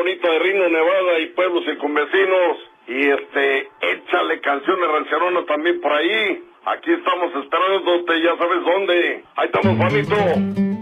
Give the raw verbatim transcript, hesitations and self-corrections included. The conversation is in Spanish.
bonita de Reno, Nevada y pueblos circunvecinos. Y este, échale canciones rancheronas también por ahí. Aquí estamos esperándote, ya sabes dónde. Ahí estamos, Juanito.